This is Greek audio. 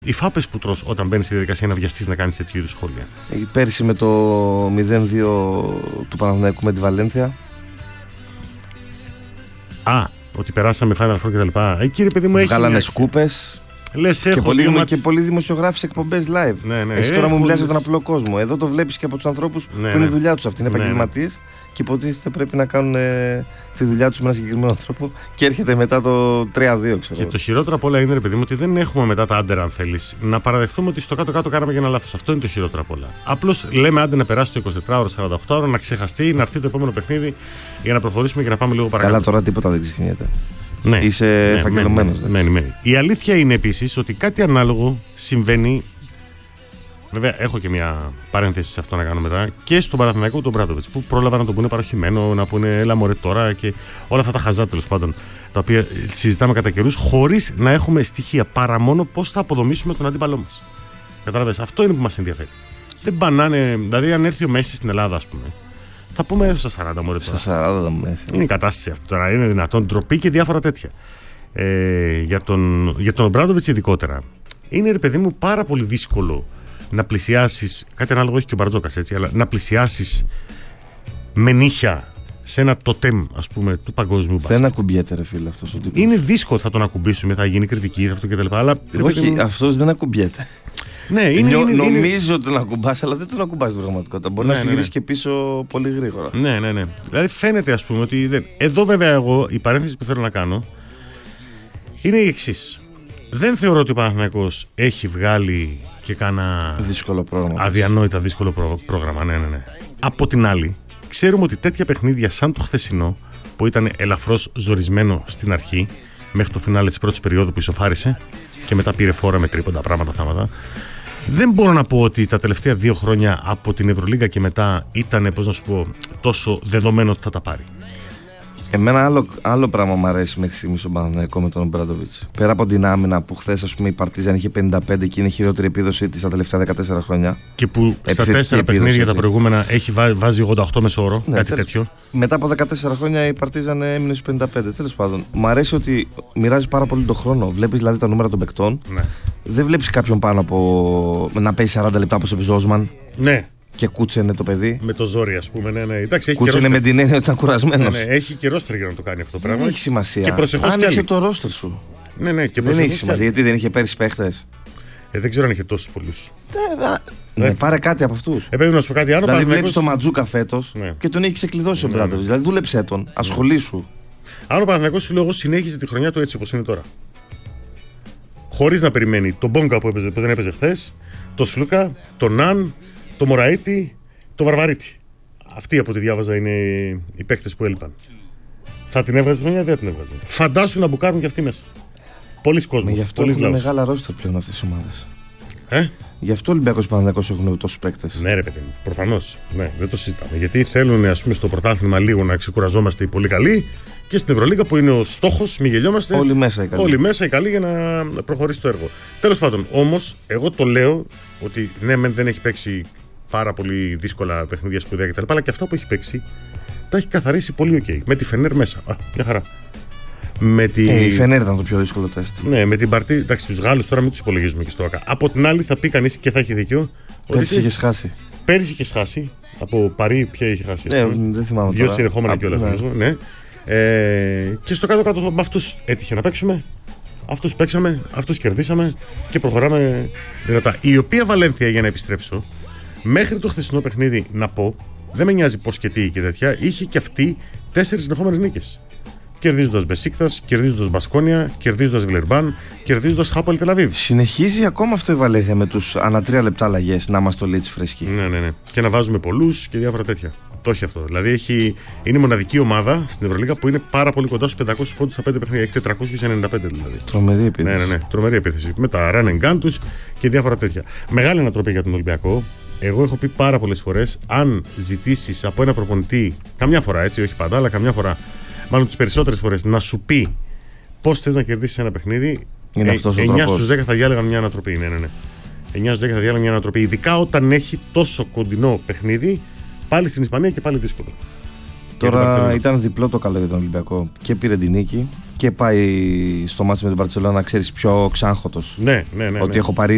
Οι φάπες που τρως όταν μπαίνεις στη διαδικασία να βιαστείς να κάνεις τέτοιου είδους σχόλια. Πέρσι με το 0-2 του Παναθηναϊκού με τη Βαλένθια. Ότι περάσαμε Final Four κτλ. Κύριε παιδί μου, έχει. Βγάλανε σκούπες. Λες, και πολλοί δημοσιογράφοι σε εκπομπές live. Ναι, εσύ τώρα μου μιλάς για τον απλό κόσμο. Εδώ το βλέπεις και από τους ανθρώπους που είναι η δουλειά τους. Αυτοί είναι επαγγελματίες και υποτίθεται πρέπει να κάνουν τη δουλειά τους με ένα συγκεκριμένο τρόπο. Και έρχεται μετά το 3-2, ξέρω. Και το χειρότερο απ' όλα είναι, ρε παιδί μου, ότι δεν έχουμε μετά τα άντερ, αν θέλεις, να παραδεχτούμε ότι στο κάτω-κάτω κάναμε και ένα λάθος. Αυτό είναι το χειρότερο απ' όλα. Απλώς λέμε άντε να περάσει το 24ωρο, 48ωρο, να ξεχαστεί, να έρθει το επόμενο παιχνίδι για να προχωρήσουμε και να πάμε λίγο παρακάτω. Καλά, τώρα τίποτα δεν ξεχνιέται. Ναι, είσαι επαγγελματικός. Η αλήθεια είναι επίσης ότι κάτι ανάλογο συμβαίνει. Βέβαια, έχω και μια παρένθεση σε αυτό να κάνω μετά. Και στον Παναθηναϊκό τον Μπράντοβιτς, που πρόλαβαν να τον πούνε παροχημένο, να πούνε έλα μωρέ τώρα και όλα αυτά τα χαζά τέλος πάντων, τα οποία συζητάμε κατά καιρούς, χωρίς να έχουμε στοιχεία παρά μόνο πώς θα αποδομήσουμε τον αντίπαλό μας. Κατάλαβες, αυτό είναι που μας ενδιαφέρει. Δεν πανάνε, δηλαδή, αν έρθει ο Μέση στην Ελλάδα, ας πούμε. Θα πούμε στα 40 μωρέ τώρα. Στα 40 Μέση. Είναι η κατάσταση αυτή τώρα. Είναι δυνατόν, ντροπή και διάφορα τέτοια. Για τον Μπράντοβιτς ειδικότερα. Είναι, ρε παιδί μου, πάρα πολύ δύσκολο να πλησιάσεις. Κάτι ανάλογο έχει και ο Μπαρτζόκας, έτσι. Αλλά να πλησιάσεις με νύχια σε ένα τοτέμ, ας πούμε, του παγκόσμιου μπάσκετ. Δεν ακουμπιέται, ρε φίλε, αυτός ο τύπος. Είναι δύσκολο, θα τον ακουμπήσουμε, θα γίνει κριτική, αυτό κτλ. Όχι, αυτός δεν ακουμπιέται. Ναι, νομίζω ότι τον ακουμπάς, αλλά δεν τον ακουμπάς στην πραγματικότητα. Μπορεί να σου γυρίσει και πίσω πολύ γρήγορα. Ναι. Δηλαδή φαίνεται, ας πούμε, ότι. Εδώ, βέβαια, εγώ η παρένθεση που θέλω να κάνω είναι η εξής. Δεν θεωρώ ότι ο Παναθηναϊκός έχει βγάλει και κάνα δύσκολο πρόγραμμα. Αδιανόητα δύσκολο πρόγραμμα. Ναι. Από την άλλη, ξέρουμε ότι τέτοια παιχνίδια σαν το χθεσινό, που ήταν ελαφρώς ζορισμένο στην αρχή, μέχρι το φινάλε της πρώτης περίοδου που ισοφάρισε και μετά πήρε φόρα με τρίποντα πράγματα θάματα. Δεν μπορώ να πω ότι τα τελευταία 2 χρόνια από την Ευρωλίγκα και μετά ήταν, πώς να σου πω, τόσο δεδομένο ότι θα τα πάρει. Εμένα άλλο πράγμα μου αρέσει μέχρι στιγμή στον Παναθηναϊκό με τον Μπράντοβιτς. Πέρα από την άμυνα που χθες, ας πούμε, η Παρτίζαν είχε 55 και είναι η χειρότερη επίδοση της τα τελευταία 14 χρόνια. Και που στα 4 παιχνίδια τα προηγούμενα βάζει 88 μεσόωρο, κάτι τέτοιο. Μετά από 14 χρόνια η Παρτίζαν έμεινε στους 55. Τέλος πάντων, μου αρέσει ότι μοιράζει πάρα πολύ τον χρόνο. Βλέπεις δηλαδή τα νούμερα των παικτών. Ναι. Δεν βλέπεις κάποιον πάνω από να παίζει 40 λεπτά όπως έπαιζε ο Ζόσμαν. Ναι. Και κούτσενε το παιδί. Με το ζόρι, ας πούμε. Ναι. Εντάξει, κούτσενε με την έννοια ότι ήταν κουρασμένος. Ναι, έχει και ρόστερ για να το κάνει αυτό το πράγμα. Δεν έχει σημασία. Και προσεχώς άνοιξε το ρόστερ σου. Ναι, και δεν έχει σημασία. Γιατί δεν είχε πέρυσι παίχτες. Δεν ξέρω αν είχε τόσους πολλούς. Ναι, πάρε κάτι από αυτούς. Πρέπει να σου πω κάτι άλλο. Δηλαδή, βλέπεις τον Ματζούκα φέτος και τον έχει ξεκλειδώσει ο Μπράντοβιτς. Δηλαδή, δούλεψέ τον, ασχολήσου. Αν ο Παναθηναϊκός, σου λέω, συνέχιζε τη χρονιά του έτσι όπως είναι τώρα. Χωρίς να περιμένει τον Μπόγκα που δεν έπαιζε χθες, τον Σλούκα, τον Ναν, τον Μωραήτη, τον Βαρβαρίτη. Αυτοί από ό,τι διάβαζα είναι οι παίκτες που έλειπαν. Θα την έβγαζε χρονιά, δεν την έβγαζε. Φαντάσου να μπουκάρουν και αυτοί μέσα. Πολλοί κόσμος. Γι' αυτό είναι μεγάλα ρόστερ πλέον αυτές τις ομάδες. Γι' αυτό ο Ολυμπιακός Παναθηναϊκός έχουν τόσους παίκτες. Ναι, ρε παιδί μου, προφανώς. Ναι, δεν το συζητάμε. Γιατί θέλουν, ας πούμε, στο πρωτάθλημα λίγο να ξεκουραζόμαστε οι πολύ καλοί και στην Ευρωλίγκα που είναι ο στόχος, μην γελιόμαστε. Όλοι μέσα οι καλοί για να προχωρήσει το έργο. Τέλος πάντων, όμως, εγώ το λέω ότι ναι, δεν έχει παίξει πάρα πολύ δύσκολα παιχνίδια σπουδαία κτλ. Αλλά και αυτά που έχει παίξει τα έχει καθαρίσει πολύ ok. Με τη Φενέρ μέσα. Μια χαρά. Η Φενέρ ήταν το πιο δύσκολο τεστ. Ναι, με την Παρτί. Εντάξει, τους Γάλλους τώρα μην τους υπολογίζουμε και στο ΑΚΑ. Από την άλλη, θα πει κανείς και θα έχει δίκιο. Πέρυσι είχε χάσει. Πέρυσι είχε χάσει. Από Παρί, ποια είχε χάσει. Δεν θυμάμαι. 2 συνεχόμενα κιόλας νομίζω. Ναι. Και στο κάτω-κάτω με αυτούς έτυχε να παίξουμε. Αυτούς παίξαμε, αυτούς κερδίσαμε και προχωράμε δυνατά. Η οποία Βαλένθια, για να επιστρέψω, μέχρι το χθεσινό παιχνίδι να πω, δεν με νοιάζει πώς και τι και τέτοια, είχε και αυτή 4 συνεχόμενες νίκες. Κερδίζοντας Μπεσίκτας, κερδίζοντας Μπασκόνια, κερδίζοντας Βιλερμπάν, κερδίζοντας Χάπολ Τελαβίβ. Συνεχίζει ακόμα αυτό η Βαλένθια με τους ανά 3 λεπτά αλλαγές να είμαστε το Λίτς φρέσκοι. Ναι. Και να βάζουμε πολλούς και διάφορα τέτοια. Το έχει αυτό. Δηλαδή είναι η μοναδική ομάδα στην Ευρωλίγα που είναι πάρα πολύ κοντά στους 500 πόντους στα 5 παιχνίδια. Έχει 495 δηλαδή. Τρομερή επίθεση. Ναι. Τρομερή επίθεση. Με τα run and gun τους και διάφορα τέτοια. Μεγάλη ανατροπή για τον Ολυμπιακό. Εγώ έχω πει πάρα πολλές φορές, αν ζητήσεις από ένα προπονητή, καμιά φορά έτσι, όχι πάντα, αλλά καμιά φορά, μάλλον τις περισσότερες φορές, να σου πει πώς θες να κερδίσεις ένα παιχνίδι, 9 στους 10 θα διάλεγαν μια ανατροπή. Ναι. 9 στους 10 θα διάλεγαν μια ανατροπή. Ειδικά όταν έχει τόσο κοντινό παιχνίδι, πάλι στην Ισπανία και πάλι δύσκολο. Τώρα ήταν διπλό το καλό για τον Ολυμπιακό. Και πήρε την νίκη και πάει στο μάτι με την Μπαρτσελόνα, να ξέρεις, πιο ξάγχωτος. Ναι. Ότι έχω πάρει